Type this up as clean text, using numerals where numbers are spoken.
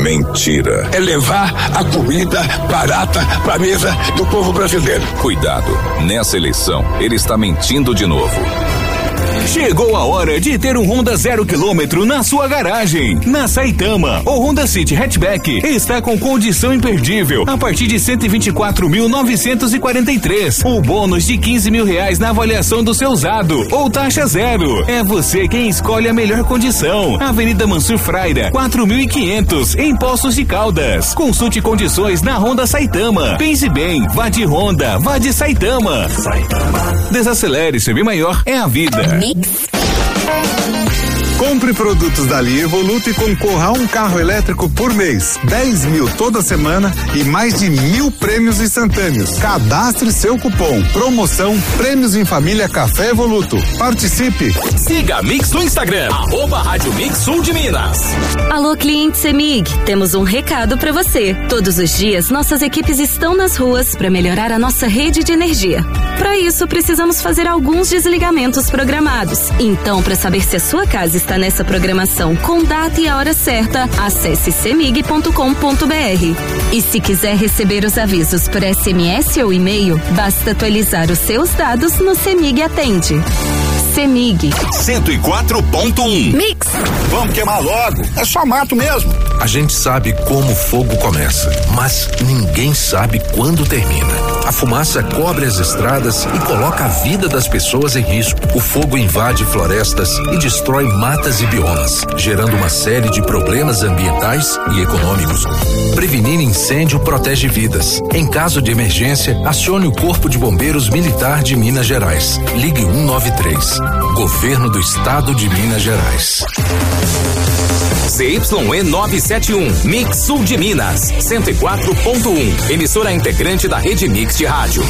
Mentira. É levar a comida barata pra mesa do povo brasileiro. Cuidado, nessa eleição ele está mentindo de novo. Chegou a hora de ter um Honda 0 km na sua garagem. Na Saitama, o Honda City Hatchback está com condição imperdível a partir de 124.943. O bônus de R$15.000 na avaliação do seu usado ou taxa zero. É você quem escolhe a melhor condição. Avenida Mansur Fraira, 4.500, em Poços de Caldas. Consulte condições na Honda Saitama. Pense bem, vá de Honda, vá de Saitama. Desacelere, ser bem maior é a vida. Compre produtos Dali Evoluto e concorra a um carro elétrico por mês, 10 mil toda semana e mais de 1.000 prêmios instantâneos. Cadastre seu cupom. Promoção Prêmios em Família Café Evoluto. Participe. Siga a Mix no Instagram, @Rádio Mix Sul de Minas. Alô, cliente CEMIG, temos um recado para você. Todos os dias, nossas equipes estão nas ruas para melhorar a nossa rede de energia. Para isso, precisamos fazer alguns desligamentos programados. Então, para saber se a sua casa está nessa programação com data e a hora certa, acesse cemig.com.br. E se quiser receber os avisos por SMS ou e-mail, basta atualizar os seus dados no CEMIG Atende. CEMIG 104.1 Mix. Vamos queimar logo. É só mato mesmo. A gente sabe como o fogo começa, mas ninguém sabe quando termina. A fumaça cobre as estradas e coloca a vida das pessoas em risco. O fogo invade florestas e destrói matas e biomas, gerando uma série de problemas ambientais e econômicos. Prevenir incêndio protege vidas. Em caso de emergência, acione o Corpo de Bombeiros Militar de Minas Gerais. Ligue 193. Governo do Estado de Minas Gerais. ZYE 971, Mix Sul de Minas, 104.1, emissora integrante da Rede Mix de Rádio.